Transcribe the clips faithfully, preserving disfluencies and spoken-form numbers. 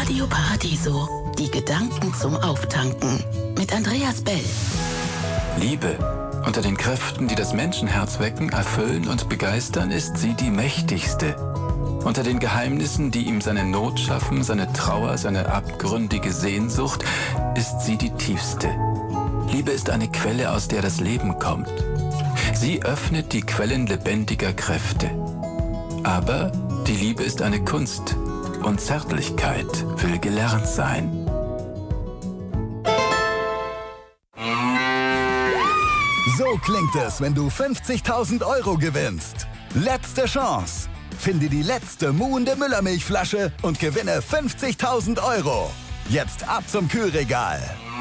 Radio Paradiso. Die Gedanken zum Auftanken. Mit Andreas Bell. Liebe. Unter den Kräften, die das Menschenherz wecken, erfüllen und begeistern, ist sie die mächtigste. Unter den Geheimnissen, die ihm seine Not schaffen, seine Trauer, seine abgründige Sehnsucht, ist sie die tiefste. Liebe ist eine Quelle, aus der das Leben kommt. Sie öffnet die Quellen lebendiger Kräfte. Aber die Liebe ist eine Kunst und Zärtlichkeit will gelernt sein. So klingt es, wenn du fünfzigtausend Euro gewinnst. Letzte Chance. Finde die letzte muhende Müllermilchflasche und gewinne fünfzigtausend Euro. Jetzt ab zum Kühlregal.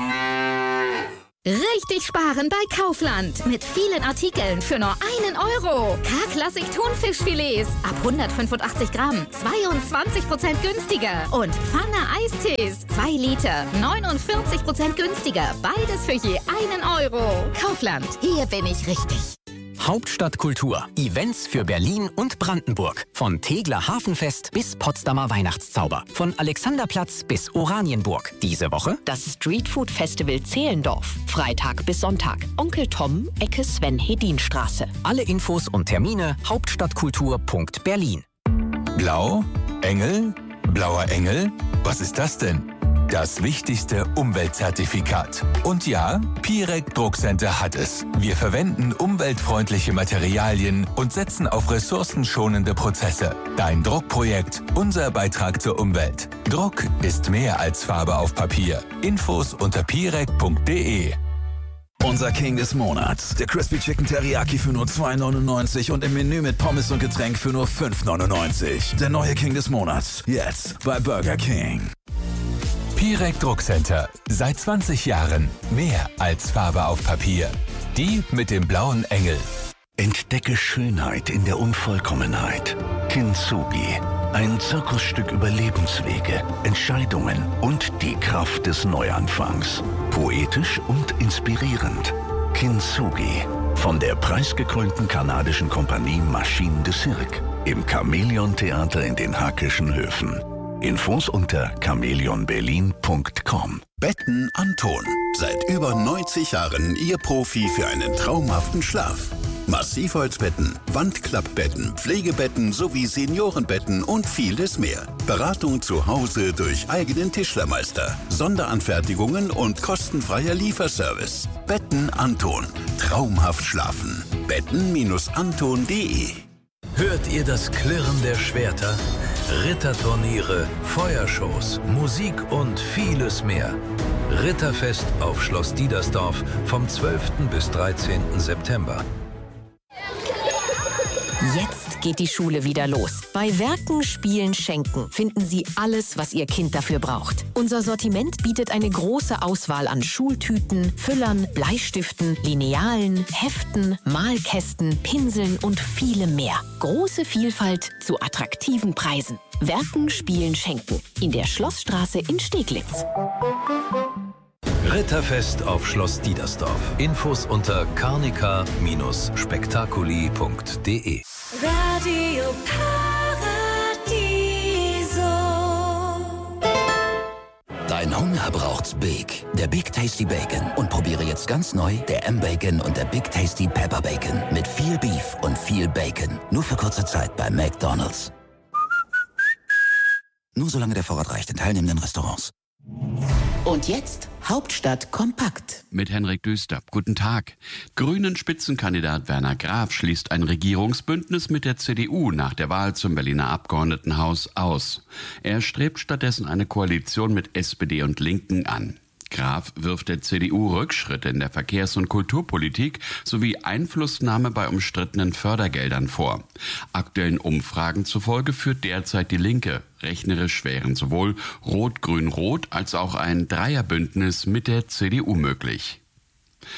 Richtig sparen bei Kaufland. Mit vielen Artikeln für nur einen Euro. K-Klassik Thunfischfilets ab hundertfünfundachtzig Gramm. zweiundzwanzig Prozent günstiger. Und Pfanne Eistees. zwei Liter. neunundvierzig Prozent günstiger. Beides für je einen Euro. Kaufland. Hier bin ich richtig. Hauptstadtkultur. Events für Berlin und Brandenburg. Von Tegeler Hafenfest bis Potsdamer Weihnachtszauber. Von Alexanderplatz bis Oranienburg. Diese Woche das Streetfood Festival Zehlendorf. Freitag bis Sonntag. Onkel Tom, Ecke Sven-Hedin-Straße. Alle Infos und Termine hauptstadtkultur punkt berlin. Blau? Engel? Blauer Engel? Was ist das denn? Das wichtigste Umweltzertifikat. Und ja, Pirec Druckcenter hat es. Wir verwenden umweltfreundliche Materialien und setzen auf ressourcenschonende Prozesse. Dein Druckprojekt, unser Beitrag zur Umwelt. Druck ist mehr als Farbe auf Papier. Infos unter pirec punkt de. Unser King des Monats. Der Crispy Chicken Teriyaki für nur zwei neunundneunzig und im Menü mit Pommes und Getränk für nur fünf neunundneunzig. Der neue King des Monats. Jetzt bei Burger King. Pirec Druckcenter. Seit zwanzig Jahren mehr als Farbe auf Papier. Die mit dem blauen Engel. Entdecke Schönheit in der Unvollkommenheit. Kintsugi. Ein Zirkusstück über Lebenswege, Entscheidungen und die Kraft des Neuanfangs. Poetisch und inspirierend. Kintsugi. Von der preisgekrönten kanadischen Kompanie Machine de Cirque. Im Chamäleon-Theater in den Hackischen Höfen. Infos unter chameleon berlin punkt com. Betten Anton. Seit über neunzig Jahren Ihr Profi für einen traumhaften Schlaf. Massivholzbetten, Wandklappbetten, Pflegebetten sowie Seniorenbetten und vieles mehr. Beratung zu Hause durch eigenen Tischlermeister. Sonderanfertigungen und kostenfreier Lieferservice. Betten Anton. Traumhaft schlafen. betten anton punkt de. Hört ihr das Klirren der Schwerter? Ritterturniere, Feuershows, Musik und vieles mehr. Ritterfest auf Schloss Diedersdorf vom zwölften bis dreizehnten September. Jetzt geht die Schule wieder los. Bei Werken, Spielen, Schenken finden Sie alles, was Ihr Kind dafür braucht. Unser Sortiment bietet eine große Auswahl an Schultüten, Füllern, Bleistiften, Linealen, Heften, Malkästen, Pinseln und vielem mehr. Große Vielfalt zu attraktiven Preisen. Werken, Spielen, Schenken. In der Schlossstraße in Steglitz. Ritterfest auf Schloss Diedersdorf. Infos unter carnica spektakuli punkt de. Radio Paradiso. Dein Hunger braucht's Big. Der Big Tasty Bacon. Und probiere jetzt ganz neu der M-Bacon und der Big Tasty Pepper Bacon. Mit viel Beef und viel Bacon. Nur für kurze Zeit bei McDonald's. Nur solange der Vorrat reicht in teilnehmenden Restaurants. Und jetzt Hauptstadt kompakt. Mit Henrik Düster. Guten Tag. Grünen Spitzenkandidat Werner Graf schließt ein Regierungsbündnis mit der C D U nach der Wahl zum Berliner Abgeordnetenhaus aus. Er strebt stattdessen eine Koalition mit S P D und Linken an. Graf wirft der C D U Rückschritte in der Verkehrs- und Kulturpolitik sowie Einflussnahme bei umstrittenen Fördergeldern vor. Aktuellen Umfragen zufolge führt derzeit die Linke. Rechnerisch wären sowohl Rot-Grün-Rot als auch ein Dreierbündnis mit der C D U möglich.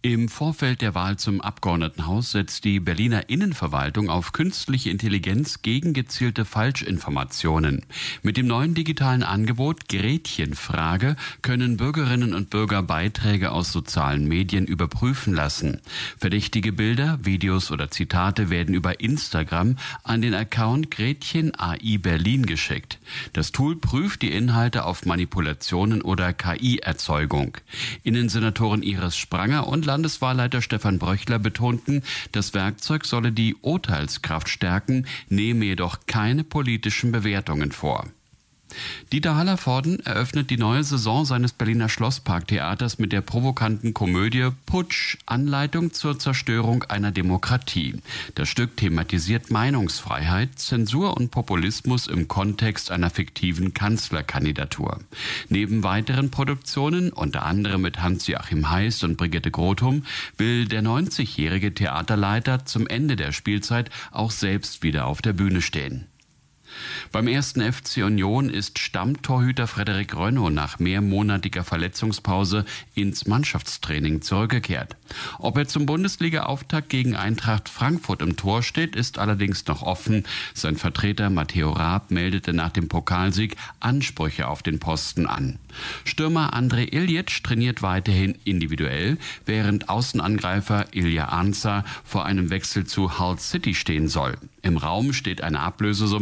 Im Vorfeld der Wahl zum Abgeordnetenhaus setzt die Berliner Innenverwaltung auf künstliche Intelligenz gegen gezielte Falschinformationen. Mit dem neuen digitalen Angebot Gretchenfrage können Bürgerinnen und Bürger Beiträge aus sozialen Medien überprüfen lassen. Verdächtige Bilder, Videos oder Zitate werden über Instagram an den Account Gretchen A I Berlin geschickt. Das Tool prüft die Inhalte auf Manipulationen oder K I-Erzeugung. Innensenatorin Iris Spranger und Landeswahlleiter Stefan Bröchler betonten, das Werkzeug solle die Urteilskraft stärken, nehme jedoch keine politischen Bewertungen vor. Dieter Hallervorden eröffnet die neue Saison seines Berliner Schlossparktheaters mit der provokanten Komödie Putsch, Anleitung zur Zerstörung einer Demokratie. Das Stück thematisiert Meinungsfreiheit, Zensur und Populismus im Kontext einer fiktiven Kanzlerkandidatur. Neben weiteren Produktionen, unter anderem mit Hans-Joachim Heiß und Brigitte Grothum, will der neunzigjährige Theaterleiter zum Ende der Spielzeit auch selbst wieder auf der Bühne stehen. Beim ersten F C Union ist Stammtorhüter Frederik Rönno nach mehrmonatiger Verletzungspause ins Mannschaftstraining zurückgekehrt. Ob er zum Bundesliga-Auftakt gegen Eintracht Frankfurt im Tor steht, ist allerdings noch offen. Sein Vertreter Matteo Raab meldete nach dem Pokalsieg Ansprüche auf den Posten an. Stürmer Andrej Iljic trainiert weiterhin individuell, während Außenangreifer Ilja Ansa vor einem Wechsel zu Hull City stehen soll. Im Raum steht eine Ablösesumme